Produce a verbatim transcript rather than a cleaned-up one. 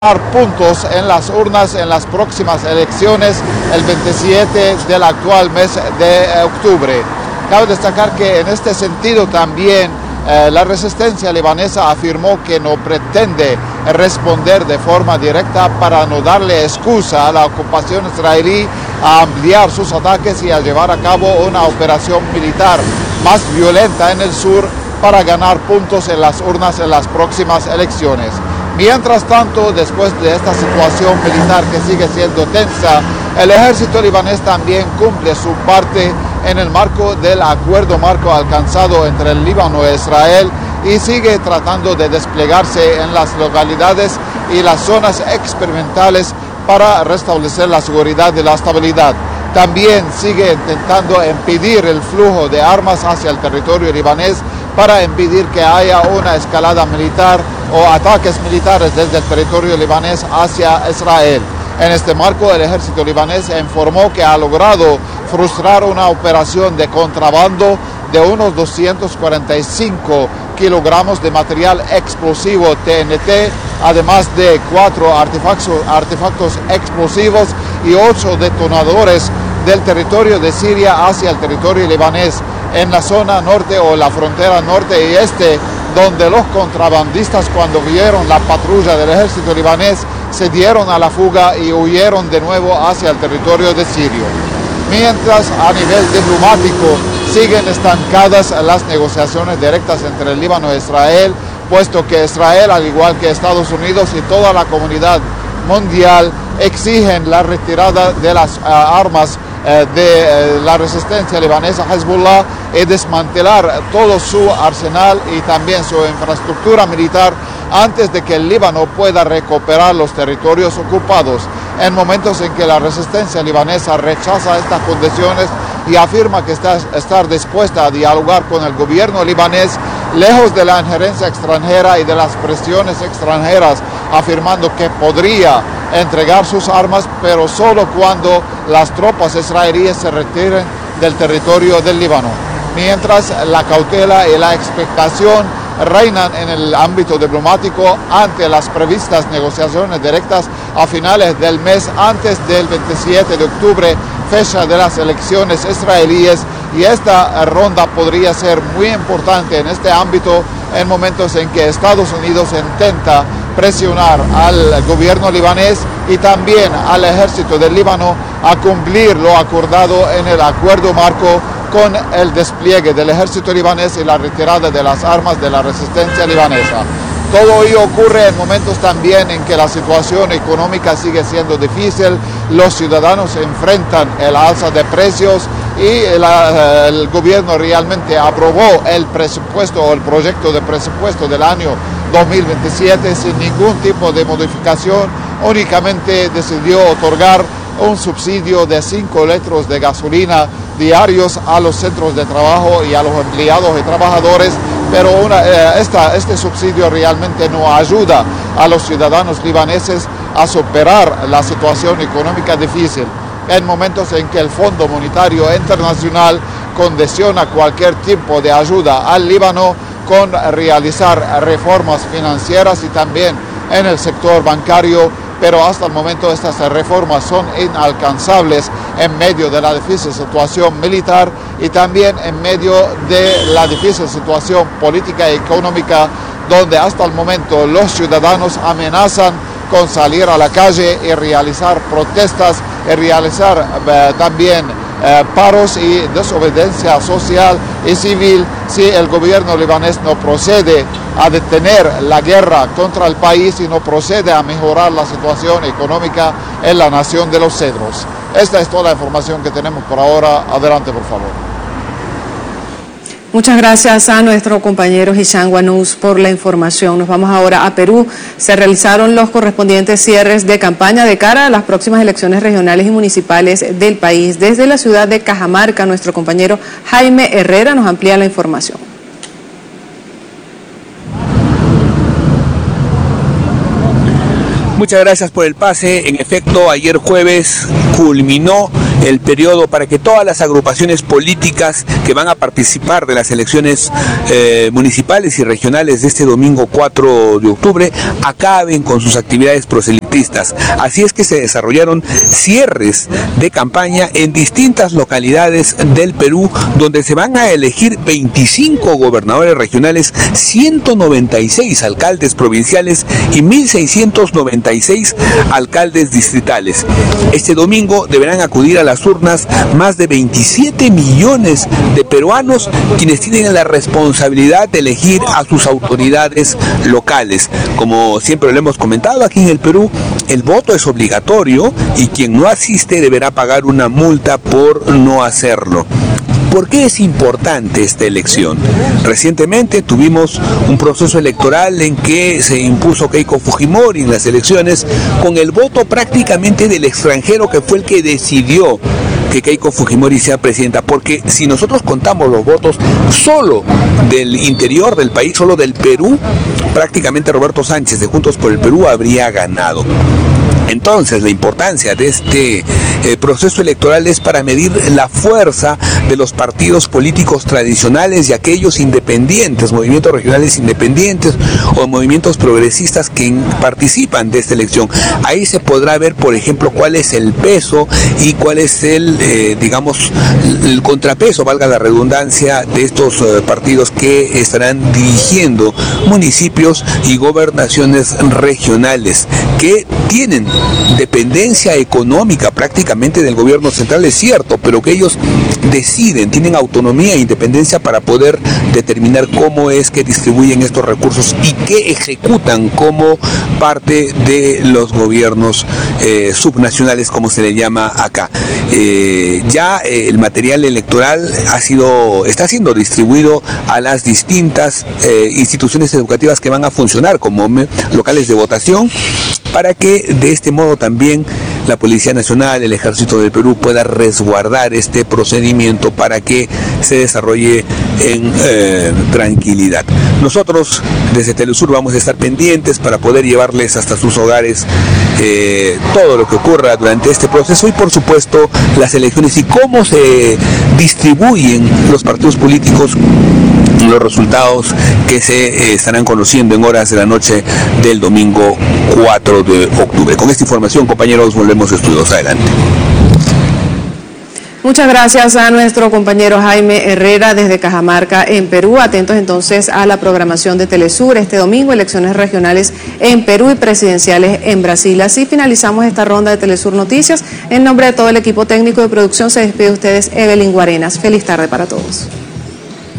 puntos en las urnas en las próximas elecciones el veintisiete del actual mes de octubre. Cabe destacar que en este sentido también eh, la resistencia libanesa afirmó que no pretende responder de forma directa para no darle excusa a la ocupación israelí a ampliar sus ataques y a llevar a cabo una operación militar más violenta en el sur para ganar puntos en las urnas en las próximas elecciones. Mientras tanto, después de esta situación militar que sigue siendo tensa, el ejército libanés también cumple su parte en el marco del acuerdo marco alcanzado entre el Líbano e Israel y sigue tratando de desplegarse en las localidades y las zonas experimentales para restablecer la seguridad y la estabilidad. También sigue intentando impedir el flujo de armas hacia el territorio libanés para impedir que haya una escalada militar o ataques militares desde el territorio libanés hacia Israel. En este marco, el ejército libanés informó que ha logrado frustrar una operación de contrabando de unos doscientos cuarenta y cinco kilogramos de material explosivo T N T, además de cuatro artefactos, artefactos explosivos y ocho detonadores del territorio de Siria hacia el territorio libanés, en la zona norte o la frontera norte y este, donde los contrabandistas, cuando vieron la patrulla del ejército libanés, se dieron a la fuga y huyeron de nuevo hacia el territorio de Siria. Mientras, a nivel diplomático, siguen estancadas las negociaciones directas entre el Líbano e Israel, puesto que Israel, al igual que Estados Unidos y toda la comunidad mundial, exigen la retirada de las uh, armas uh, de uh, la resistencia libanesa Hezbollah y desmantelar todo su arsenal y también su infraestructura militar antes de que el Líbano pueda recuperar los territorios ocupados. En momentos en que la resistencia libanesa rechaza estas condiciones y afirma que está estar dispuesta a dialogar con el gobierno libanés, lejos de la injerencia extranjera y de las presiones extranjeras, afirmando que podría entregar sus armas, pero solo cuando las tropas israelíes se retiren del territorio del Líbano. Mientras, la cautela y la expectación reinan en el ámbito diplomático ante las previstas negociaciones directas a finales del mes antes del veintisiete de octubre, fecha de las elecciones israelíes, y esta ronda podría ser muy importante en este ámbito en momentos en que Estados Unidos intenta presionar al gobierno libanés y también al ejército del Líbano a cumplir lo acordado en el acuerdo marco con el despliegue del ejército libanés y la retirada de las armas de la resistencia libanesa. Todo ello ocurre en momentos también en que la situación económica sigue siendo difícil, los ciudadanos enfrentan el alza de precios y la, el gobierno realmente aprobó el presupuesto o el proyecto de presupuesto del año dos mil veintisiete sin ningún tipo de modificación, únicamente decidió otorgar un subsidio de cinco litros de gasolina diarios a los centros de trabajo y a los empleados y trabajadores, pero una, eh, esta, este subsidio realmente no ayuda a los ciudadanos libaneses a superar la situación económica difícil. En momentos en que el Fondo Monetario Internacional condiciona cualquier tipo de ayuda al Líbano con realizar reformas financieras y también en el sector bancario, pero hasta el momento estas reformas son inalcanzables en medio de la difícil situación militar y también en medio de la difícil situación política y económica, donde hasta el momento los ciudadanos amenazan con salir a la calle y realizar protestas y realizar eh, también eh, paros y desobediencia social y civil si el gobierno libanés no procede a detener la guerra contra el país y no procede a mejorar la situación económica en la nación de los cedros. Esta es toda la información que tenemos por ahora. Adelante, por favor. Muchas gracias a nuestro compañero Hisham Wanous por la información. Nos vamos ahora a Perú. Se realizaron los correspondientes cierres de campaña de cara a las próximas elecciones regionales y municipales del país. Desde la ciudad de Cajamarca, nuestro compañero Jaime Herrera nos amplía la información. Muchas gracias por el pase. En efecto, ayer jueves culminó el periodo para que todas las agrupaciones políticas que van a participar de las elecciones eh, municipales y regionales de este domingo cuatro de octubre acaben con sus actividades proselitistas. Así es que se desarrollaron cierres de campaña en distintas localidades del Perú, donde se van a elegir veinticinco gobernadores regionales, ciento noventa y seis alcaldes provinciales y mil seiscientos noventa y seis alcaldes distritales. Este domingo deberán acudir a las urnas más de veintisiete millones de peruanos, quienes tienen la responsabilidad de elegir a sus autoridades locales. Como siempre lo hemos comentado, aquí en el Perú el voto es obligatorio y quien no asiste deberá pagar una multa por no hacerlo. ¿Por qué es importante esta elección? Recientemente tuvimos un proceso electoral en que se impuso Keiko Fujimori en las elecciones con el voto prácticamente del extranjero, que fue el que decidió que Keiko Fujimori sea presidenta, porque si nosotros contamos los votos solo del interior del país, solo del Perú, prácticamente Roberto Sánchez de Juntos por el Perú habría ganado. Entonces, la importancia de este eh, proceso electoral es para medir la fuerza de los partidos políticos tradicionales y aquellos independientes, movimientos regionales independientes o movimientos progresistas que participan de esta elección. Ahí se podrá ver, por ejemplo, cuál es el peso y cuál es el, eh, digamos, el contrapeso, valga la redundancia, de estos eh, partidos que estarán dirigiendo municipios y gobernaciones regionales que tienen dependencia económica prácticamente del gobierno central, es cierto, pero que ellos deciden, tienen autonomía e independencia para poder determinar cómo es que distribuyen estos recursos y qué ejecutan como parte de los gobiernos eh, subnacionales, como se le llama acá. Eh, ya eh, el material electoral ha sido, está siendo distribuido a las distintas eh, instituciones educativas que van a funcionar como locales de votación, para que de este modo también la Policía Nacional, el Ejército del Perú pueda resguardar este procedimiento para que se desarrolle en eh, tranquilidad. Nosotros desde Telesur vamos a estar pendientes para poder llevarles hasta sus hogares eh, todo lo que ocurra durante este proceso y por supuesto las elecciones y cómo se distribuyen los partidos políticos, los resultados que se eh, estarán conociendo en horas de la noche del domingo cuatro de octubre. Con esta información, compañeros, volvemos a estudios. Adelante. Muchas gracias a nuestro compañero Jaime Herrera desde Cajamarca, en Perú. Atentos entonces a la programación de Telesur este domingo, elecciones regionales en Perú y presidenciales en Brasil. Así finalizamos esta ronda de Telesur Noticias. En nombre de todo el equipo técnico de producción se despide de ustedes Evelyn Guarenas. Feliz tarde para todos.